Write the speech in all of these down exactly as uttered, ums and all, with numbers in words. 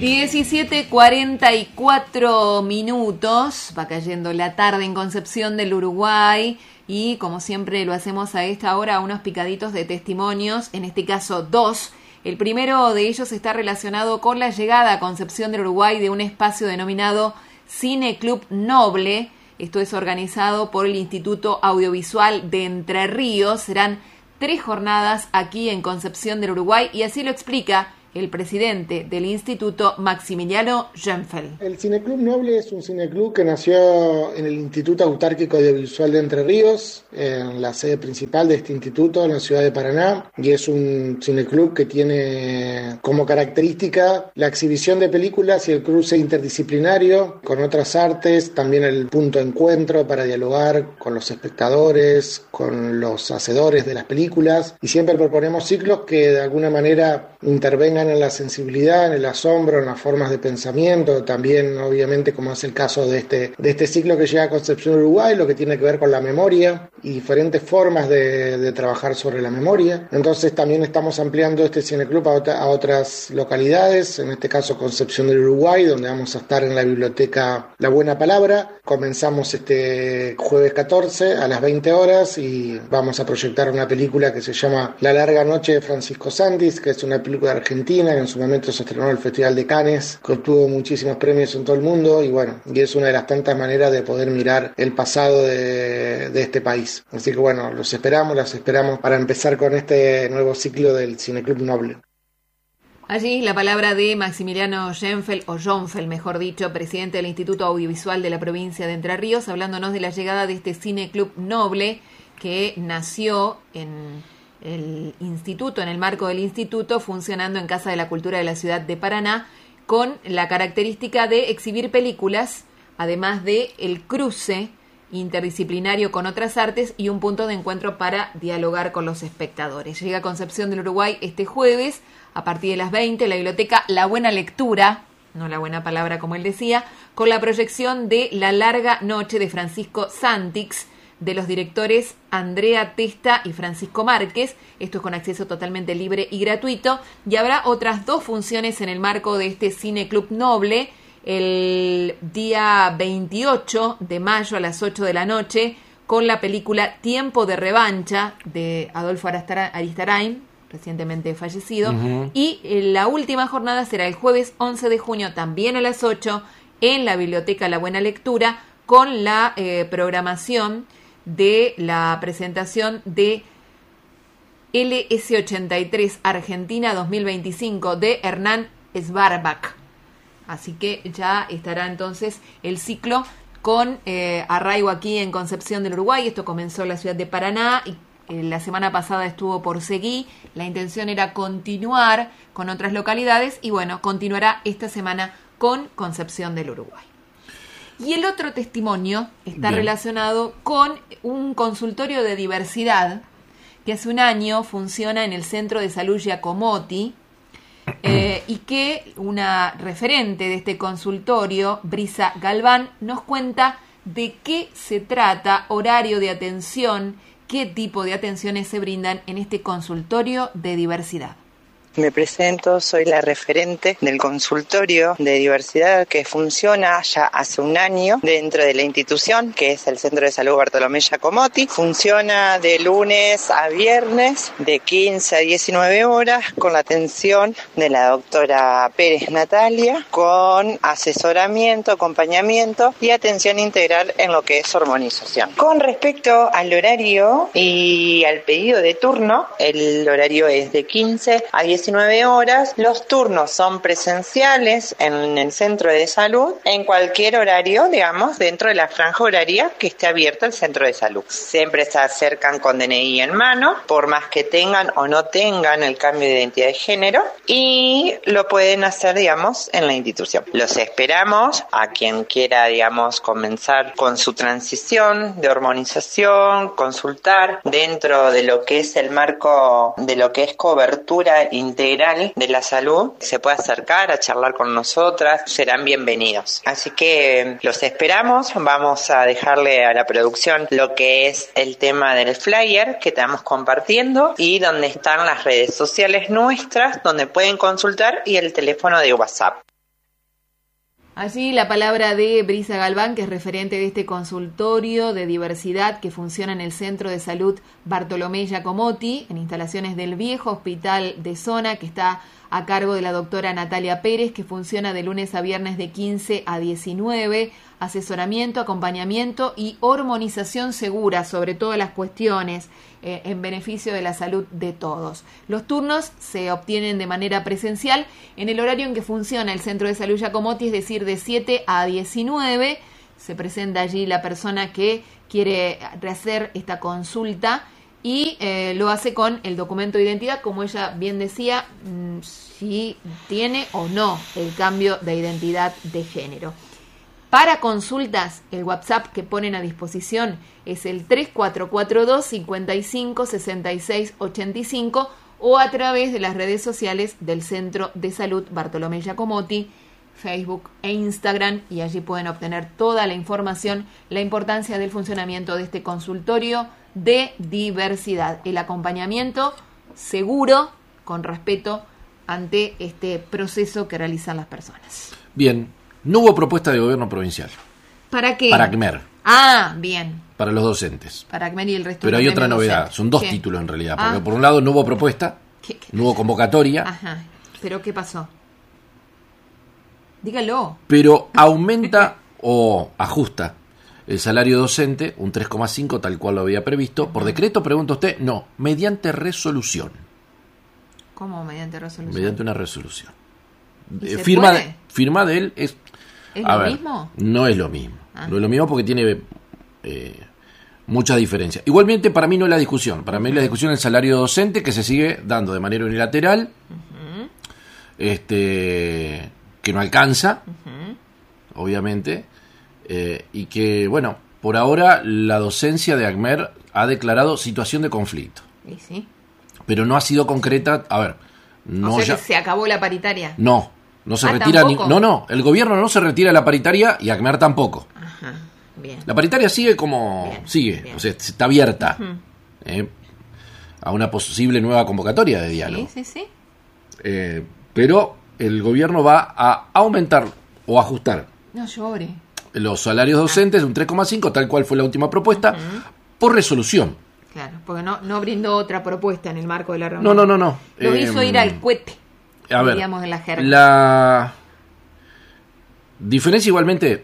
diecisiete cuarenta y cuatro minutos, va cayendo la tarde en Concepción del Uruguay y como siempre lo hacemos a esta hora, unos picaditos de testimonios, en este caso dos. El primero de ellos está relacionado con la llegada a Concepción del Uruguay de un espacio denominado Cine Club Noble. Esto es organizado por el Instituto Audiovisual de Entre Ríos. Serán tres jornadas aquí en Concepción del Uruguay y así lo explica el presidente del instituto, Maximiliano Genfel. El Cineclub Noble es un cineclub que nació en el Instituto Autárquico Audiovisual de Entre Ríos, en la sede principal de este instituto, en la ciudad de Paraná, y es un cineclub que tiene como característica la exhibición de películas y el cruce interdisciplinario con otras artes, también el punto de encuentro para dialogar con los espectadores, con los hacedores de las películas, y siempre proponemos ciclos que de alguna manera intervengan en la sensibilidad, en el asombro, en las formas de pensamiento, también obviamente como es el caso de este, de este ciclo que llega a Concepción Uruguay, lo que tiene que ver con la memoria y diferentes formas de, de trabajar sobre la memoria. Entonces también estamos ampliando este cineclub a, otra, a otras localidades, en este caso Concepción del Uruguay, donde vamos a estar en la biblioteca La Buena Palabra. Comenzamos este jueves catorce a las veinte horas y vamos a proyectar una película que se llama La Larga Noche de Francisco Sandis, que es una película argentina que en su momento se estrenó en el Festival de Cannes, que obtuvo muchísimos premios en todo el mundo y bueno, y es una de las tantas maneras de poder mirar el pasado de, de este país. Así que bueno, los esperamos, las esperamos para empezar con este nuevo ciclo del Cineclub Noble. Allí la palabra de Maximiliano Genfel, o Jonfel, mejor dicho, presidente del Instituto Audiovisual de la provincia de Entre Ríos, hablándonos de la llegada de este Cineclub Noble que nació en el instituto, en el marco del instituto, funcionando en Casa de la Cultura de la ciudad de Paraná, con la característica de exhibir películas, además de el cruce interdisciplinario con otras artes y un punto de encuentro para dialogar con los espectadores. Llega a Concepción del Uruguay este jueves, a partir de las veinte, la biblioteca La Buena Lectura, no La Buena Palabra como él decía, con la proyección de La Larga Noche de Francisco Sandis, de los directores Andrea Testa y Francisco Márquez. Esto es con acceso totalmente libre y gratuito. Y habrá otras dos funciones en el marco de este Cineclub Noble. El día veintiocho de mayo a las ocho de la noche, con la película Tiempo de Revancha de Adolfo Aristarain, recientemente fallecido. Uh-huh. Y la última jornada será el jueves once de junio, también a las ocho, en la Biblioteca La Buena Lectura, con la eh, programación de la presentación de L S ochenta y tres Argentina dos mil veinticinco de Hernán Sbarbak. Así que ya estará entonces el ciclo con eh, arraigo aquí en Concepción del Uruguay. Esto comenzó en la ciudad de Paraná y eh, la semana pasada estuvo por Seguí. La intención era continuar con otras localidades y bueno, continuará esta semana con Concepción del Uruguay. Y el otro testimonio está Bien. relacionado con un consultorio de diversidad que hace un año funciona en el Centro de Salud Giacomotti eh, y que una referente de este consultorio, Brisa Galván, nos cuenta de qué se trata, horario de atención, qué tipo de atenciones se brindan en este consultorio de diversidad. Me presento, soy la referente del consultorio de diversidad que funciona ya hace un año dentro de la institución, que es el Centro de Salud Bartolomé Giacomotti. Funciona de lunes a viernes de quince a diecinueve horas con la atención de la doctora Pérez Natalia, con asesoramiento, acompañamiento y atención integral en lo que es hormonización. Con respecto al horario y al pedido de turno, el horario es de quince a diecinueve horas. Los turnos son presenciales en el centro de salud en cualquier horario, digamos, dentro de la franja horaria que esté abierta el centro de salud. Siempre se acercan con D N I en mano, por más que tengan o no tengan el cambio de identidad de género, y lo pueden hacer, digamos, en la institución. Los esperamos a quien quiera, digamos, comenzar con su transición de hormonización, consultar dentro de lo que es el marco de lo que es cobertura integral de la salud, se puede acercar a charlar con nosotras, serán bienvenidos. Así que los esperamos, vamos a dejarle a la producción lo que es el tema del flyer que estamos compartiendo y donde están las redes sociales nuestras, donde pueden consultar, y el teléfono de WhatsApp. Allí la palabra de Brisa Galván, que es referente de este consultorio de diversidad que funciona en el Centro de Salud Bartolomé Giacomotti, en instalaciones del viejo hospital de zona, que está a cargo de la doctora Natalia Pérez, que funciona de lunes a viernes de quince a diecinueve, asesoramiento, acompañamiento y hormonización segura sobre todas las cuestiones eh, en beneficio de la salud de todos. Los turnos se obtienen de manera presencial en el horario en que funciona el Centro de Salud Giacomotti, es decir, de siete a diecinueve. Se presenta allí la persona que quiere hacer esta consulta y eh, lo hace con el documento de identidad, como ella bien decía, mmm, si tiene o no el cambio de identidad de género. Para consultas, el WhatsApp que ponen a disposición es el tres cuatro cuatro dos, cinco cinco, seis seis ocho cinco o a través de las redes sociales del Centro de Salud Bartolomé Giacomotti, Facebook e Instagram, y allí pueden obtener toda la información, la importancia del funcionamiento de este consultorio de diversidad, el acompañamiento seguro, con respeto ante este proceso que realizan las personas. Bien, no hubo propuesta de gobierno provincial. ¿Para qué? Para ACMER. Ah, bien. Para los docentes. Para ACMER y el resto. Pero hay otra novedad, docente. son dos ¿Qué? títulos en realidad, porque Ah. por un lado no hubo propuesta, ¿Qué, qué? no hubo convocatoria, Ajá, pero ¿qué pasó? Dígalo. pero aumenta o ajusta el salario docente un tres coma cinco tal cual lo había previsto. Por decreto, pregunta usted, no, mediante resolución. ¿Cómo mediante resolución? Mediante una resolución. ¿Y Eh, se firma, puede? de, firma de él es... ¿Es a lo ver, mismo? No es lo mismo. Ah. No es lo mismo porque tiene eh, muchas diferencias. Igualmente, para mí no es la discusión. Para mí la discusión es el salario docente, que se sigue dando de manera unilateral, Uh-huh. este que no alcanza, Uh-huh. obviamente, eh, y que, bueno, por ahora la docencia de ACMER ha declarado situación de conflicto, ¿Y sí? pero no ha sido concreta. A ver, no o sea ya, que se acabó la paritaria. no, no se Ah, retira ni, ¿tampoco? no, no, el gobierno no se retira de la paritaria y ACMER tampoco. Ajá, bien. La paritaria sigue como Bien, sigue, bien. o sea, está abierta Ujú. eh, a una posible nueva convocatoria de diálogo. Sí, sí, sí. Eh, pero el gobierno va a aumentar o ajustar No llore. los salarios docentes de un tres coma cinco, tal cual fue la última propuesta, por resolución. Claro, porque no, no brindó otra propuesta en el marco de la No, reunión. no, no, no. Lo Eh, hizo ir al cohete, A ver, diríamos en la jerga. la diferencia igualmente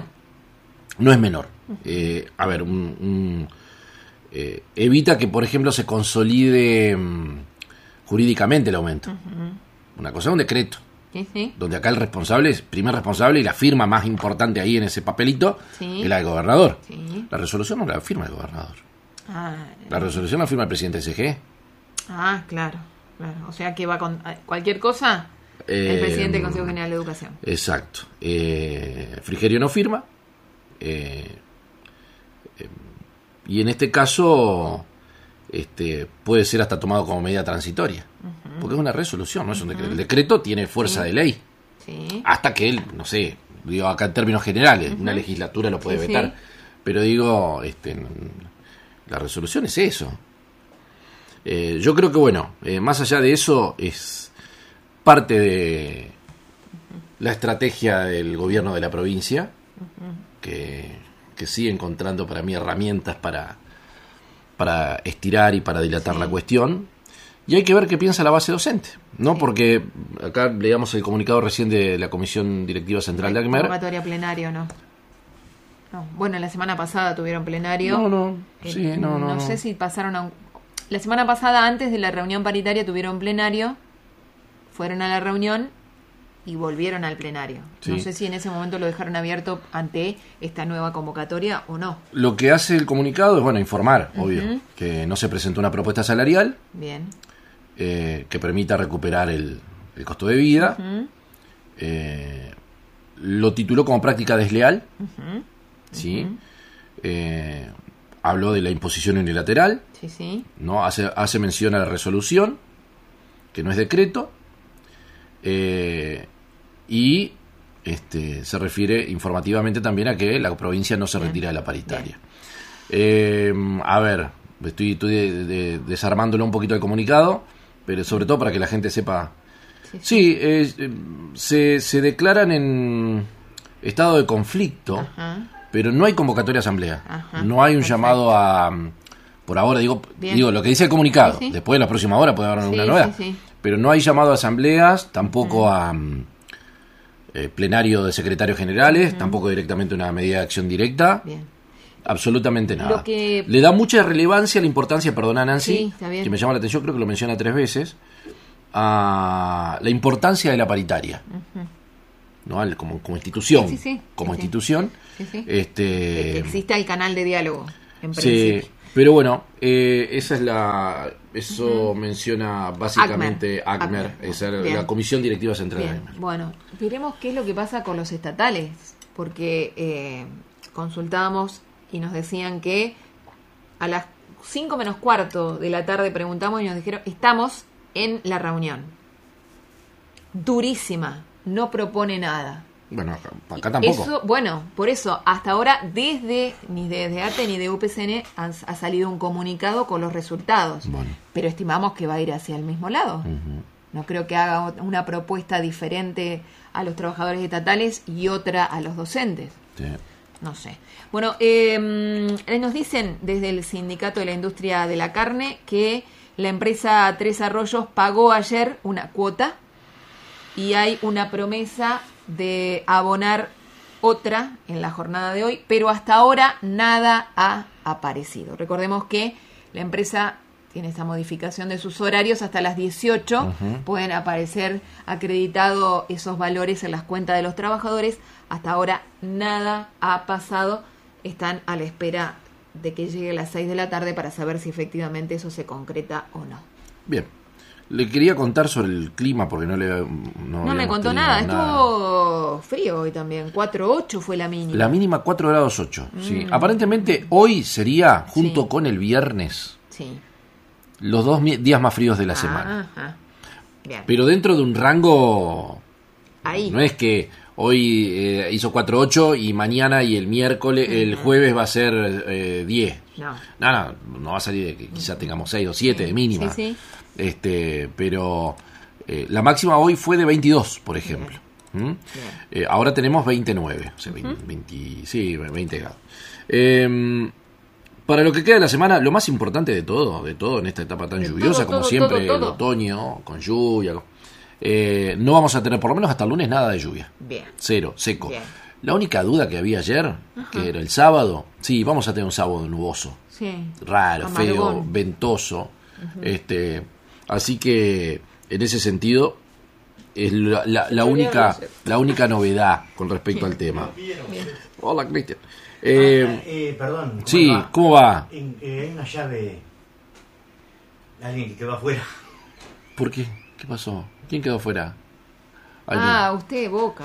no es menor. Eh, a ver, un, un, eh, evita que, por ejemplo, se consolide mm, jurídicamente el aumento. Una cosa es un decreto, Sí, sí. donde acá el responsable es primer responsable y la firma más importante ahí en ese papelito Sí. es la del gobernador. Sí. La resolución no la firma el gobernador. Ah, La resolución la firma el presidente del C G E. ah, claro, claro. O sea que va con cualquier cosa Eh, el presidente del Consejo General de Educación. Exacto. Eh, Frigerio no firma. Eh, eh, y en este caso este, puede ser hasta tomado como medida transitoria. Uh-huh. Porque es una resolución, no es un decreto. El decreto tiene fuerza Sí. de ley. Sí. Hasta que él, no sé, digo acá en términos generales, Uh-huh. una legislatura lo puede Sí, vetar. sí. Pero digo, este, la resolución es eso. Eh, yo creo que, bueno, eh, más allá de eso, es parte de la estrategia del gobierno de la provincia, uh-huh. que, que sigue encontrando para mí herramientas para, para estirar y para dilatar sí. la cuestión. Y hay que ver qué piensa la base docente, ¿no? Sí. Porque acá leíamos el comunicado recién de la Comisión Directiva Central de ACMER. Convocatoria plenario, ¿no? No. Bueno, la semana pasada tuvieron plenario. No, no, eh, sí, no, no. No sé si pasaron a un... La semana pasada, antes de la reunión paritaria, tuvieron plenario, fueron a la reunión y volvieron al plenario. Sí. No sé si en ese momento lo dejaron abierto ante esta nueva convocatoria o no. Lo que hace el comunicado es, bueno, informar, uh-huh. obvio, que no se presentó una propuesta salarial. Bien. Eh, que permita recuperar el, el costo de vida. Uh-huh. Eh, lo tituló como práctica desleal. Uh-huh. ¿Sí? Uh-huh. Eh, habló de la imposición unilateral. Sí, sí. ¿No? Hace, hace mención a la resolución, que no es decreto. Eh, y este, se refiere informativamente también a que la provincia no se Bien. retira de la paritaria. Eh, a ver, estoy, estoy de, de, desarmándolo un poquito el comunicado, pero sobre todo para que la gente sepa. Sí, sí eh, se, se declaran en, estado de conflicto, Ajá. pero no hay convocatoria a asamblea. Ajá. No hay un Perfecto. llamado a... Por ahora, digo, Bien. digo lo que dice el comunicado. Sí, sí. Después de la próxima hora puede haber Sí, una novedad. sí, sí. Pero no hay llamado a asambleas, tampoco uh-huh. a um, eh, plenario de secretarios generales, uh-huh. tampoco directamente una medida de acción directa. Bien. Absolutamente nada. Lo que... Le da mucha relevancia a la importancia, perdona Nancy, Sí, está bien. que me llama la atención, creo que lo menciona tres veces, a la importancia de la paritaria. Uh-huh. ¿No? Al, como, como institución. Sí, sí, sí. Como sí, institución. Sí, sí. Este, que exista el canal de diálogo, en sí, principio. pero bueno, eh, esa es la... Eso uh-huh. menciona básicamente ACMER, ACMER. esa es Bien. la Comisión Directiva Central Bien. de ACMER. Bueno, veremos qué es lo que pasa con los estatales, porque eh, consultábamos y nos decían que a las cinco menos cuarto de la tarde preguntamos y nos dijeron, estamos en la reunión. Durísima, no propone nada. Bueno, acá, acá tampoco. Eso, bueno, por eso, hasta ahora, desde ni desde ATE ni de U P C N ha, ha salido un comunicado con los resultados. Bueno. Pero estimamos que va a ir hacia el mismo lado. Uh-huh. No creo que haga una propuesta diferente a los trabajadores estatales y otra a los docentes. Sí. No sé. Bueno, eh, nos dicen desde el Sindicato de la Industria de la Carne que la empresa Tres Arroyos pagó ayer una cuota y hay una promesa de abonar otra en la jornada de hoy, pero hasta ahora nada ha aparecido. Recordemos que la empresa tiene esta modificación de sus horarios hasta las dieciocho, uh-huh. pueden aparecer acreditados esos valores en las cuentas de los trabajadores. Hasta ahora nada ha pasado, están a la espera de que llegue a las seis de la tarde para saber si efectivamente eso se concreta o no. Bien. Le quería contar sobre el clima porque no le no, no me contó nada. nada, estuvo frío hoy también, cuatro ocho fue la mínima. La mínima cuatro grados ocho, mm. sí. Aparentemente hoy sería, junto sí. con el viernes, sí. los dos mi- días más fríos de la ah, semana. Ajá. Bien. Pero dentro de un rango... Ahí. No es que hoy eh, hizo cuatro ocho y mañana y el miércoles, uh-huh. el jueves va a ser eh, diez. No. no, no, no va a salir de que quizá tengamos seis o siete sí. de mínima. Sí, sí. Este, pero eh, la máxima hoy fue de veintidós, por ejemplo. ¿Mm? Eh, ahora tenemos veintinueve, o sea, uh-huh. veinte, veinte, sí, veinte grados. Eh, para lo que queda de la semana, lo más importante de todo, de todo en esta etapa tan de lluviosa, todo, como todo, siempre, todo, todo. el otoño, con lluvia, eh, no vamos a tener por lo menos hasta el lunes nada de lluvia. Bien. Cero, seco. Bien. La única duda que había ayer, uh-huh. que era el sábado, sí, vamos a tener un sábado nuboso. Sí. Raro, Amargón. feo, ventoso. Uh-huh. Este, así que en ese sentido es la, la, la única la única novedad con respecto al tema. Hola, Cristian. Eh, ah, eh, perdón. ¿cómo sí, va? ¿cómo va? En, eh, hay una llave de alguien que quedó afuera. ¿Por qué? ¿Qué pasó? ¿Quién quedó afuera? Ah, usted, Boca.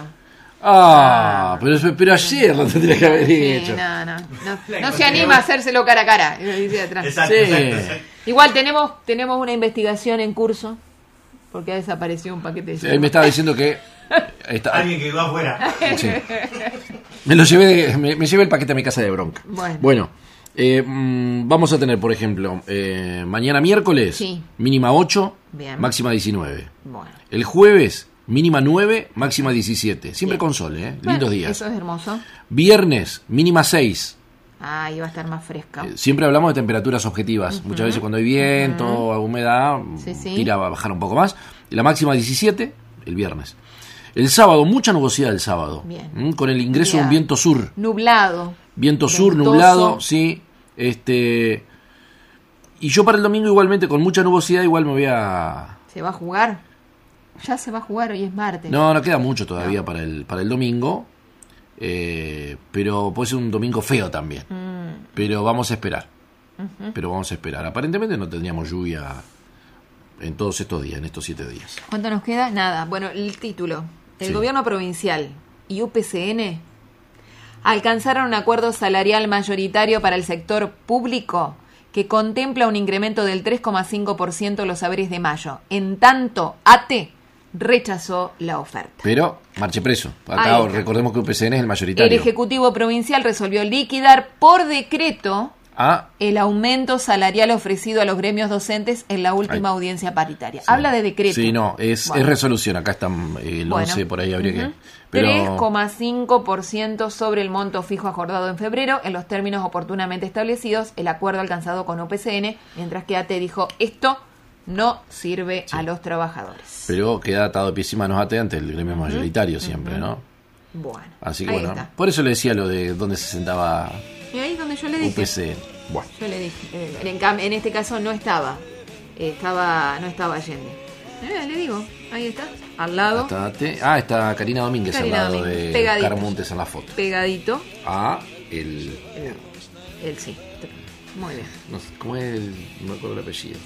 Ah, pero, pero ayer lo tendría que haber sí, hecho. No, no, no, no se anima a hacérselo cara a cara. Dice atrás. Exacto, Sí. exacto, exacto. Igual tenemos tenemos una investigación en curso porque ha desaparecido un paquete de Sí, él me estaba diciendo que está, Alguien que quedó afuera. sí. me lo llevé, me, me llevé el paquete a mi casa de bronca. Bueno. Bueno, eh, mm, vamos a tener, por ejemplo, eh, mañana miércoles, Sí. mínima ocho, Bien. máxima diecinueve. Bueno. El jueves, mínima nueve, máxima diecisiete. Siempre Bien. con sol, ¿eh? Bueno, Lindos días. Eso es hermoso. Viernes, mínima seis. Ah, iba a estar más fresca. Eh, Siempre hablamos de temperaturas objetivas. Uh-huh. Muchas veces cuando hay viento, Uh-huh. humedad, Sí, sí. tira a bajar un poco más. La máxima diecisiete, el viernes. El sábado, mucha nubosidad el sábado. Bien. ¿Mm? Con el ingreso de un Día viento sur. Nublado. Viento sur, Ventoso. nublado, sí. Este. Y yo para el domingo igualmente, con mucha nubosidad, igual me voy a... ¿Se va a jugar? Ya se va a jugar, hoy es martes. No, no queda mucho todavía No. para el para el domingo. Eh, pero puede ser un domingo feo también. Mm. Pero vamos a esperar. Uh-huh. Pero vamos a esperar. Aparentemente no tendríamos lluvia en todos estos días, en estos siete días. ¿Cuánto nos queda? Nada. Bueno, el título. El Sí. gobierno provincial y U P C N alcanzaron un acuerdo salarial mayoritario para el sector público que contempla un incremento del tres coma cinco por ciento en los saberes de mayo. En tanto, ATE rechazó la oferta. Pero marche preso. Acá Ahí está. recordemos que U P C N es el El mayoritario. Ejecutivo Provincial resolvió liquidar por decreto a el aumento salarial ofrecido a los gremios docentes en la última Ay. audiencia paritaria. Sí. Habla de decreto. Sí, no, es, Bueno. es resolución. Acá está el Bueno. once, por ahí habría Uh-huh. que... Pero... tres coma cinco por ciento sobre el monto fijo acordado en febrero, en los términos oportunamente establecidos, el acuerdo alcanzado con U P C N, mientras que A T E dijo, esto no sirve Sí. a los trabajadores. Pero queda atado de pies y manos A T E ante el gremio mayoritario siempre, ¿no? Bueno, Así que ahí bueno, está. por eso le decía lo de dónde se sentaba Y ahí es donde yo le dije. U P C. Bueno, Yo le dije. eh, en, cam- en este caso no estaba. eh, estaba no estaba Allende. Eh, le digo, ahí está, al lado, hasta A T E. Ah, está Karina Domínguez Karina al lado Domínguez, de pegadito. Carmontes en la foto. pegadito. A el... El, el sí. Muy bien. No sé, ¿cómo es el...? No me acuerdo el apellido.